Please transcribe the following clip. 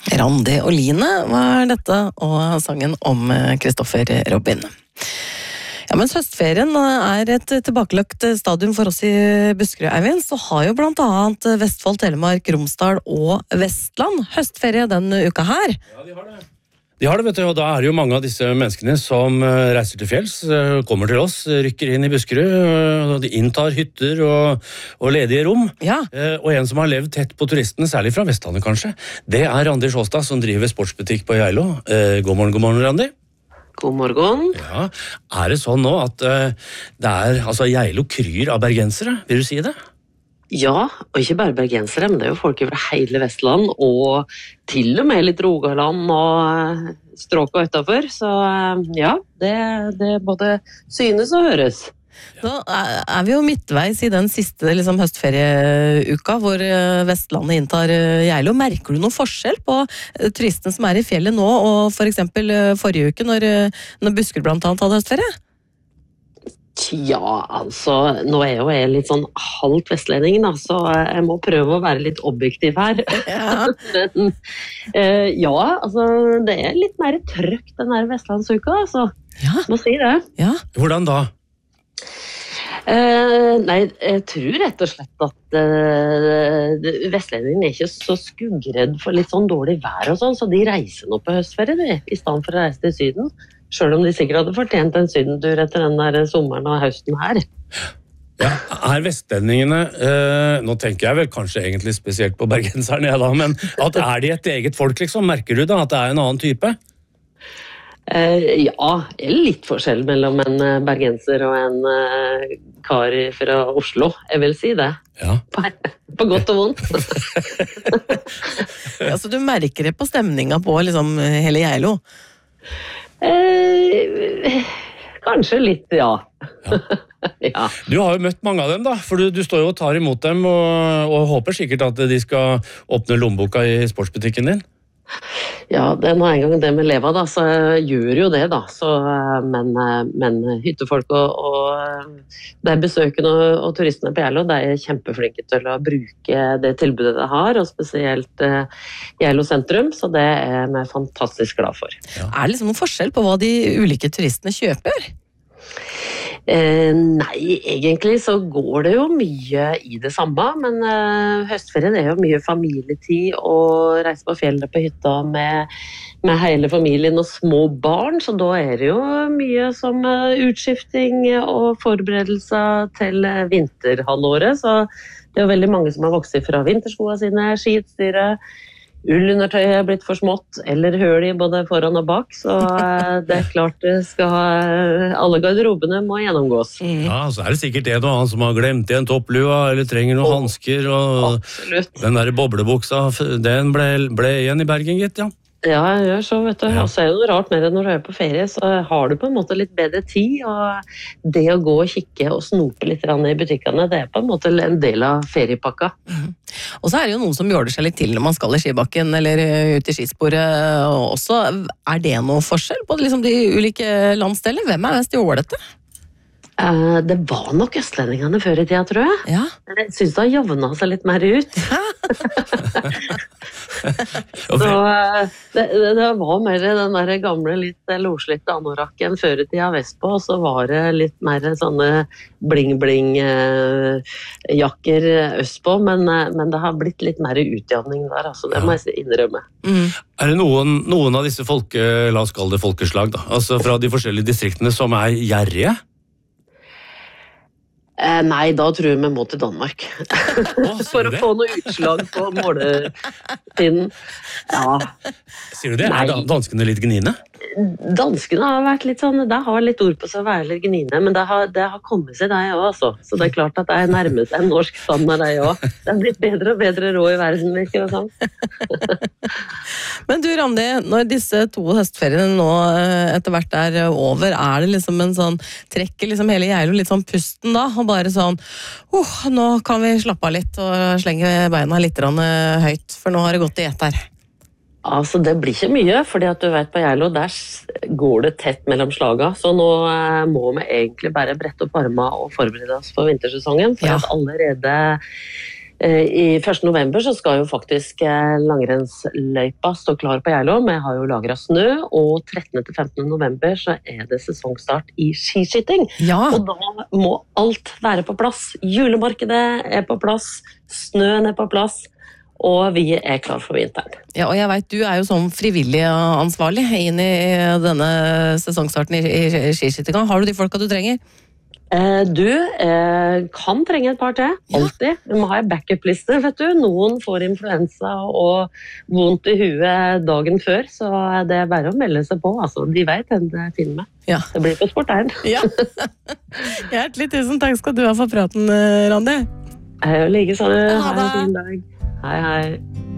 Randi og Line var dette, og sangen om Kristoffer Robin. Ja, mens høstferien er et tilbakelagt stadium for oss i Buskerud, Eivind, så har jo blant annet Vestfold, Telemark, Romsdal og Vestland høstferie denne uka her. Ja, de har det. De har det, vet du, og da er det jo mange av disse menneskene som reiser til fjells, kommer til oss, rykker inn i Buskerud, og de inntar hytter og ledige rom. Ja. Og en som har levd tett på turistene, særlig fra Vestlandet kanskje, det er Randi Sjåstad, som driver sportsbutikk på Geilo. God morgen, Randi. God morgen. Ja, er det sånn nå at det er, altså Geilo kryr av bergensere, vil du si det? Ja, og ikke bare bergensere, men det er jo folk fra hele Vestland, og til og med litt Rogaland og stråket utenfor. Så ja, det både synes og høres. Så er vi jo midtveis i den siste liksom, høstferieuka, hvor Vestlandet inntar Geilo. Merker du noen forskjell på turistene som er i fjellet nå, og for eksempel forrige uke, når Buskerud blant annet hadde høstferie? Ja, altså, nå er jo jeg litt sånn halvt vestlending, da, så jeg må prøve å være litt objektiv her. Ja. Men ja, altså, det er litt mer trøkk den her Vestlandsuka, altså. Ja. Må si det. Ja. Hvordan da? Nei, jeg tror rett og slett at vestlendingen er ikke så skuggredd for litt sånn dårlig vær og sånn, så de reiser nå på høstferie, i stedet for å reise til syden. Selv om de sikkert hadde fortjent en sydentur etter den der sommeren og høsten her. Ja, er vestlendingene, nå tenker jeg vel kanskje egentlig spesielt på bergenserne, ja da, men at er de et eget folk liksom, merker du da at det er en annen type? Ja, litt forskjell mellom en bergenser og en kar fra Oslo, jeg vil si det. Ja. På godt og vondt. Ja, så du merker det på stemninga på liksom, hele Geilo? Kanskje litt, ja. Ja. Du har jo møtt mange av dem da, for du står jo og tar imot dem og håper sikkert at de skal åpne lommeboka i sportsbutikken din. Ja, det er nå en gang det med leva da, så jeg gjør jo det da, så, men hyttefolk og de besøkende og turistene på Geilo, de er kjempeflinke til å bruke det tilbudet de har, og spesielt Geilo sentrum, så det er vi fantastisk glad for. Ja. Er det liksom noen forskjell på hva de ulike turistene kjøper? Nei, egentlig så går det jo mye i det samme, men høstferien er jo mye familietid og reise på fjellet på hytta med hele familien og små barn, så da er det jo mye som utskifting og forberedelser til vinterhalvåret, så det er jo veldig mange som har vokst fra vinterskoene sine, skiutstyret, ullundertøyet er blitt for smått, eller høl i både foran og bak, så det er klart det alle garderobene må gjennomgås. Ja, så er det sikkert en og annen som har glemt igjen topplua, eller trenger noen hansker, og absolutt. Den der boblebuksa, den ble igjen i Bergen, gitt, ja. Ja, jeg gjør så, vet du. Og så er det noe rart med det når du er på ferie, så har du på en måte litt bedre tid, og det å gå og kikke og snope litt i butikkene, det er på en måte en del av feriepakka. Og så er det jo noen som gjør det seg litt til når man skal i skibakken eller ut i skisporet også. Er det noe forskjell på liksom, de ulike landsdelene? Hvem er mest jålete? Det var nok østlendingene før i tida, tror jeg. Ja. Jeg synes det har jevnet seg litt mer ut. Så det var mer den der gamle litt loslitte anorakken før i tida vestpå, og så var det litt mer sånne bling-bling jakker østpå, men det har blitt litt mer utjevning der, altså det må jeg innrømme. Er det noen av disse la oss kalle det folkeslag da, altså fra de forskjellige distriktene som er gjerrige? Nei, da tror jeg vi må til Danmark. For å få noe utslag på måletiden. Ja. Sier du det? Nei. Er danskene litt gnine? Danskene har vært litt sånn, de har litt ord på seg å være litt gnine, men det har kommet seg deg også. Så det er klart at det er nærmet seg en norsk standard deg også. Det har blitt bedre og bedre råd i verden, virker det sånn. Men du, Randi, når disse 2 høstferiene nå etter hvert er over, er det liksom en sånn, trekker liksom hele Geilo litt sånn pusten da, og bare sånn, nå kan vi slappe av litt og slenge beina litt høyt, for nå har det gått i ett her. Altså, det blir ikke mye, fordi at du vet på Geilo, der går det tett mellom slaga, så nå må vi egentlig bare brette opp armene og forberede oss for vintersesongen, for at allerede I 1. november så skal jo faktisk langrennsløypa stå klar på Geilo. Vi har jo lagret snø, og 13. til 15. november så det sesongstart i skiskyting. Ja. Og da må alt være på plass. Julemarkedet på plass, snøen på plass, og vi klar for vinteren. Ja, og jeg vet, du jo sånn frivillig ansvarlig inn i denne sesongstarten i skiskytinga. Har du de folka du trenger? Du kan trenge et par til, alltid. Du må ha en backup-liste, vet du. Noen får influensa og vondt i huet dagen før, så det bare å melde seg på. Altså, de vet hvem det finner med. Ja. Det blir på sport her. Ja. Hjertelig tusen takk skal du ha for praten, Randi. Like sånn. Ha det. Ha en fin dag. Hei, hei.